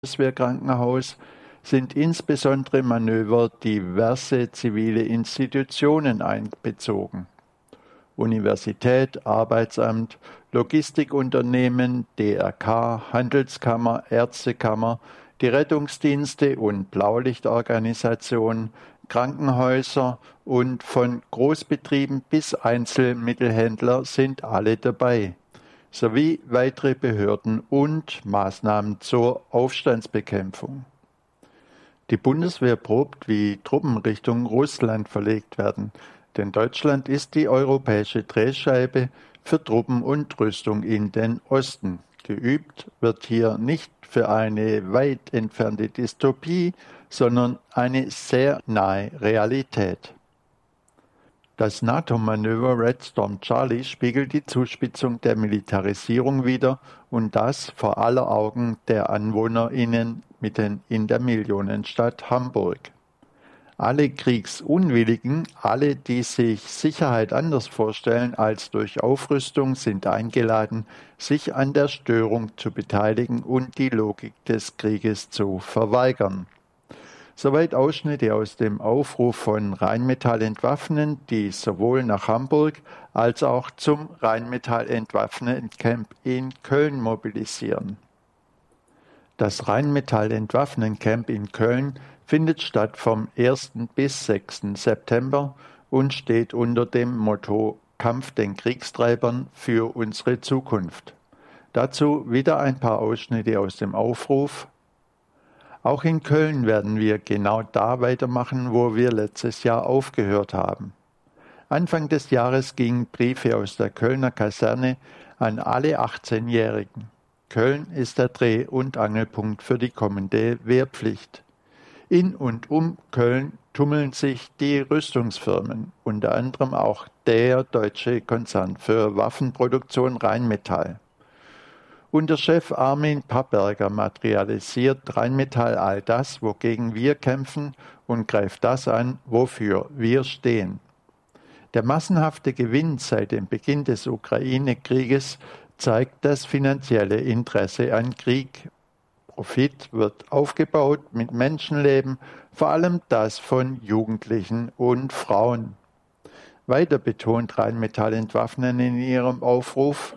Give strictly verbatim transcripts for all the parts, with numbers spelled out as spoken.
Bundeswehrkrankenhaus sind insbesondere Manöver diverse zivile Institutionen einbezogen: Universität, Arbeitsamt, Logistikunternehmen, D R K, Handelskammer, Ärztekammer, die Rettungsdienste und Blaulichtorganisation, Krankenhäuser und von Großbetrieben bis Einzelmittelhändler sind alle dabei, sowie weitere Behörden und Maßnahmen zur Aufstandsbekämpfung. Die Bundeswehr probt, wie Truppen Richtung Russland verlegt werden, denn Deutschland ist die europäische Drehscheibe für Truppen und Rüstung in den Osten. Geübt wird hier nicht für eine weit entfernte Dystopie, sondern eine sehr nahe Realität. Das NATO-Manöver Red Storm Charlie spiegelt die Zuspitzung der Militarisierung wider, und das vor aller Augen der AnwohnerInnen mitten in der Millionenstadt Hamburg. Alle Kriegsunwilligen, alle, die sich Sicherheit anders vorstellen als durch Aufrüstung, sind eingeladen, sich an der Störung zu beteiligen und die Logik des Krieges zu verweigern. Soweit Ausschnitte aus dem Aufruf von Rheinmetall Entwaffnen, die sowohl nach Hamburg als auch zum Rheinmetall Entwaffnen Camp in Köln mobilisieren. Das Rheinmetall Entwaffnen Camp in Köln findet statt vom ersten bis sechsten September und steht unter dem Motto Kampf den Kriegstreibern für unsere Zukunft. Dazu wieder ein paar Ausschnitte aus dem Aufruf. Auch in Köln werden wir genau da weitermachen, wo wir letztes Jahr aufgehört haben. Anfang des Jahres gingen Briefe aus der Kölner Kaserne an alle achtzehnjährigen. Köln ist der Dreh- und Angelpunkt für die kommende Wehrpflicht. In und um Köln tummeln sich die Rüstungsfirmen, unter anderem auch der deutsche Konzern für Waffenproduktion Rheinmetall. Unter Chef Armin Papperger materialisiert Rheinmetall all das, wogegen wir kämpfen, und greift das an, wofür wir stehen. Der massenhafte Gewinn seit dem Beginn des Ukraine-Krieges zeigt das finanzielle Interesse an Krieg. Profit wird aufgebaut mit Menschenleben, vor allem das von Jugendlichen und Frauen. Weiter betont Rheinmetall Entwaffnen in ihrem Aufruf: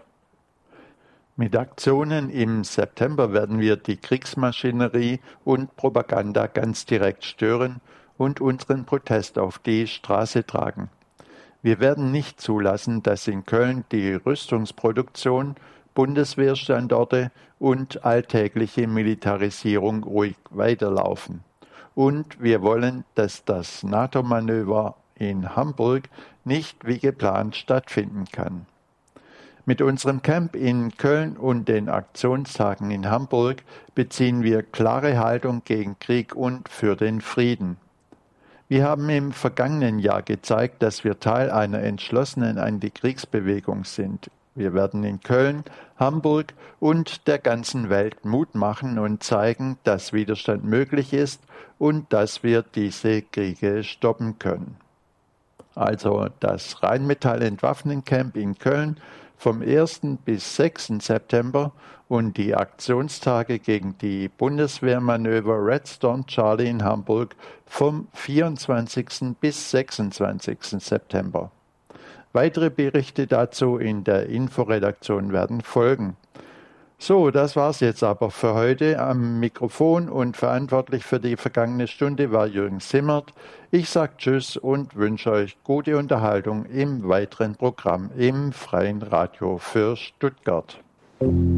Mit Aktionen im September werden wir die Kriegsmaschinerie und Propaganda ganz direkt stören und unseren Protest auf die Straße tragen. Wir werden nicht zulassen, dass in Köln die Rüstungsproduktion, Bundeswehrstandorte und alltägliche Militarisierung ruhig weiterlaufen. Und wir wollen, dass das NATO-Manöver in Hamburg nicht wie geplant stattfinden kann. Mit unserem Camp in Köln und den Aktionstagen in Hamburg beziehen wir klare Haltung gegen Krieg und für den Frieden. Wir haben im vergangenen Jahr gezeigt, dass wir Teil einer entschlossenen Antikriegsbewegung sind. Wir werden in Köln, Hamburg und der ganzen Welt Mut machen und zeigen, dass Widerstand möglich ist und dass wir diese Kriege stoppen können. Also das Rheinmetall Entwaffnen Camp in Köln vom ersten bis sechsten September und die Aktionstage gegen die Bundeswehrmanöver Red Storm Charlie in Hamburg vom vierundzwanzigsten bis sechsundzwanzigsten September. Weitere Berichte dazu in der Inforedaktion werden folgen. So, das war's jetzt aber für heute. Am Mikrofon und verantwortlich für die vergangene Stunde war Jürgen Simmert. Ich sage Tschüss und wünsche euch gute Unterhaltung im weiteren Programm im Freien Radio für Stuttgart.